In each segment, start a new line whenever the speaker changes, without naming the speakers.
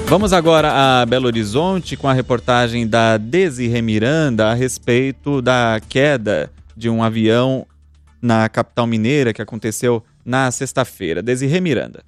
Vamos agora a Belo Horizonte com a reportagem da Desirê Miranda a respeito da queda de um avião na capital mineira que aconteceu na sexta-feira. Desirê Miranda.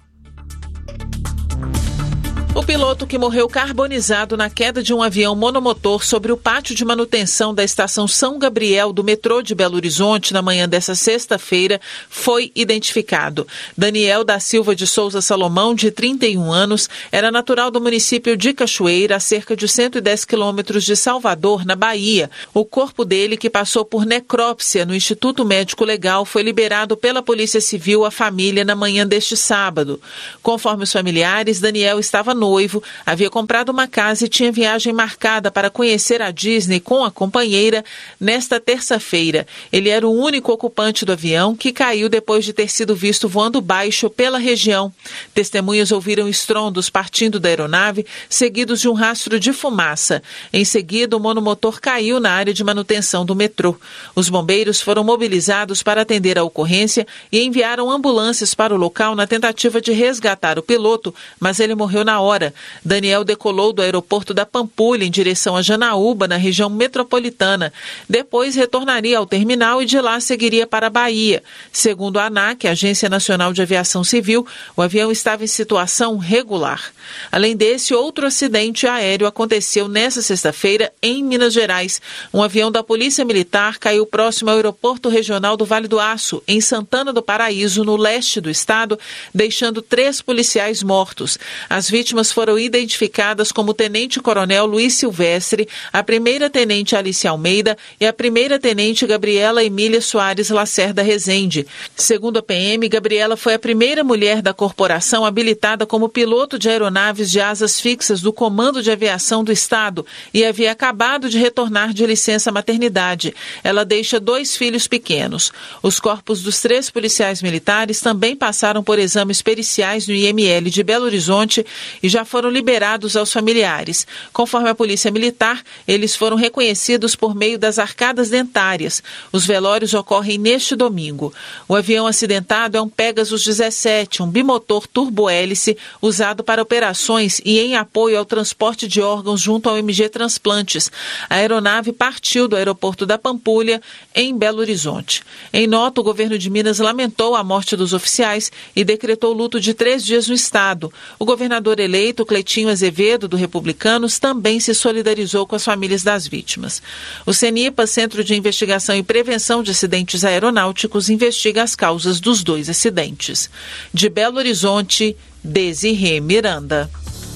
O piloto que morreu carbonizado na queda de um avião monomotor sobre o pátio de manutenção da estação São Gabriel do metrô de Belo Horizonte na manhã dessa sexta-feira foi identificado. Daniel da Silva de Souza Salomão, de 31 anos, era natural do município de Cachoeira, a cerca de 110 quilômetros de Salvador, na Bahia. O corpo dele, que passou por necrópsia no Instituto Médico Legal, foi liberado pela Polícia Civil à família na manhã deste sábado. Conforme os familiares, Daniel estava noivo, havia comprado uma casa e tinha viagem marcada para conhecer a Disney com a companheira nesta terça-feira. Ele era o único ocupante do avião que caiu depois de ter sido visto voando baixo pela região. Testemunhas ouviram estrondos partindo da aeronave, seguidos de um rastro de fumaça. Em seguida, o monomotor caiu na área de manutenção do metrô. Os bombeiros foram mobilizados para atender a ocorrência e enviaram ambulâncias para o local na tentativa de resgatar o piloto, mas ele morreu na hora. Daniel decolou do aeroporto da Pampulha em direção a Janaúba, na região metropolitana. Depois retornaria ao terminal e de lá seguiria para a Bahia. Segundo a ANAC, a Agência Nacional de Aviação Civil, o avião estava em situação regular. Além desse, outro acidente aéreo aconteceu nesta sexta-feira em Minas Gerais. Um avião da Polícia Militar caiu próximo ao aeroporto regional do Vale do Aço, em Santana do Paraíso, no leste do estado, deixando 3 policiais mortos. As vítimas foram identificadas como o tenente-coronel Luiz Silvestre, a primeira-tenente Alice Almeida e a primeira-tenente Gabriela Emília Soares Lacerda Rezende. Segundo a PM, Gabriela foi a primeira mulher da corporação habilitada como piloto de aeronaves de asas fixas do Comando de Aviação do Estado e havia acabado de retornar de licença maternidade. Ela deixa 2 filhos pequenos. Os corpos dos 3 policiais militares também passaram por exames periciais no IML de Belo Horizonte e já foram liberados aos familiares. Conforme a Polícia Militar, eles foram reconhecidos por meio das arcadas dentárias. Os velórios ocorrem neste domingo. O avião acidentado é um Pegasus 17, um bimotor turbohélice usado para operações e em apoio ao transporte de órgãos junto ao MG Transplantes. A aeronave partiu do aeroporto da Pampulha, em Belo Horizonte. Em nota, o governo de Minas lamentou a morte dos oficiais e decretou luto de 3 dias no estado. O governador eleito, Cleitinho Azevedo, do Republicanos, também se solidarizou com as famílias das vítimas. O CENIPA, Centro de Investigação e Prevenção de Acidentes Aeronáuticos, investiga as causas dos 2 acidentes. De Belo Horizonte, Desirê Miranda.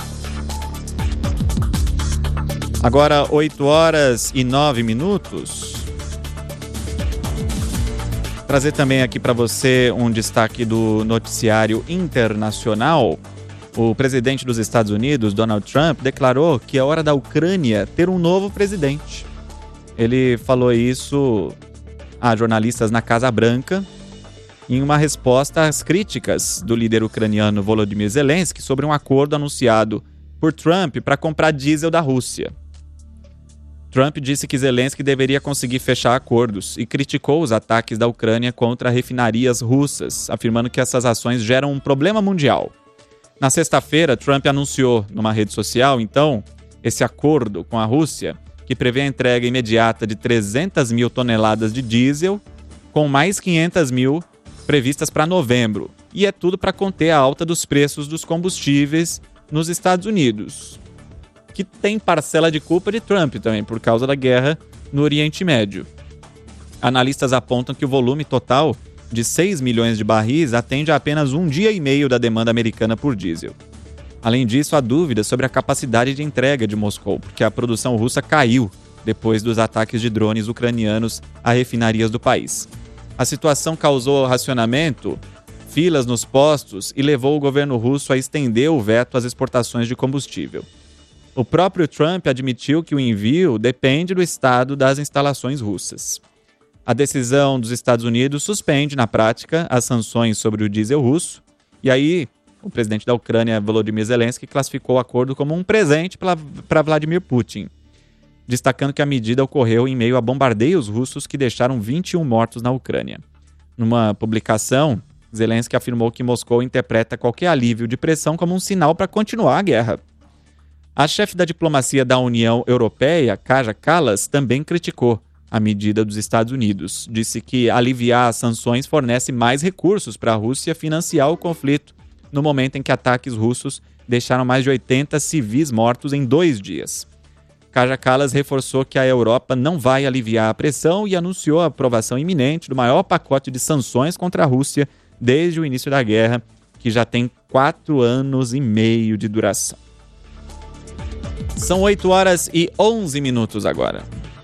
Agora 8h09. Trazer também aqui para você um destaque do noticiário internacional. O presidente dos Estados Unidos, Donald Trump, declarou que é hora da Ucrânia ter um novo presidente. Ele falou isso a jornalistas na Casa Branca em uma resposta às críticas do líder ucraniano Volodymyr Zelensky sobre um acordo anunciado por Trump para comprar diesel da Rússia. Trump disse que Zelensky deveria conseguir fechar acordos e criticou os ataques da Ucrânia contra refinarias russas, afirmando que essas ações geram um problema mundial. Na sexta-feira, Trump anunciou numa rede social, então, esse acordo com a Rússia, que prevê a entrega imediata de 300 mil toneladas de diesel, com mais 500 mil previstas para novembro. E é tudo para conter a alta dos preços dos combustíveis nos Estados Unidos, que tem parcela de culpa de Trump também, por causa da guerra no Oriente Médio. Analistas apontam que o volume total de 6 milhões de barris atende a apenas 1 dia e meio da demanda americana por diesel. Além disso, há dúvidas sobre a capacidade de entrega de Moscou, porque a produção russa caiu depois dos ataques de drones ucranianos a refinarias do país. A situação causou racionamento, filas nos postos e levou o governo russo a estender o veto às exportações de combustível. O próprio Trump admitiu que o envio depende do estado das instalações russas. A decisão dos Estados Unidos suspende, na prática, as sanções sobre o diesel russo. E aí, o presidente da Ucrânia, Volodymyr Zelensky, classificou o acordo como um presente para Vladimir Putin, destacando que a medida ocorreu em meio a bombardeios russos que deixaram 21 mortos na Ucrânia. Numa publicação, Zelensky afirmou que Moscou interpreta qualquer alívio de pressão como um sinal para continuar a guerra. A chefe da diplomacia da União Europeia, Kaja Kallas, também criticou a medida dos Estados Unidos. Disse que aliviar as sanções fornece mais recursos para a Rússia financiar o conflito, no momento em que ataques russos deixaram mais de 80 civis mortos em 2 dias. Kaja Kallas reforçou que a Europa não vai aliviar a pressão e anunciou a aprovação iminente do maior pacote de sanções contra a Rússia desde o início da guerra, que já tem 4 anos e meio de duração. São 8h11 agora.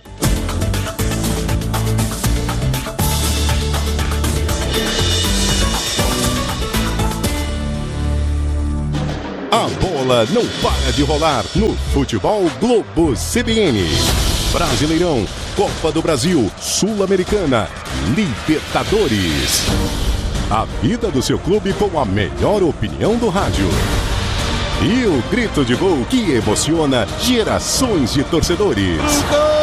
A bola não para de rolar no Futebol Globo CBN. Brasileirão, Copa do Brasil, Sul-Americana, Libertadores. A vida do seu clube com a melhor opinião do rádio. E o grito de gol que emociona gerações de torcedores.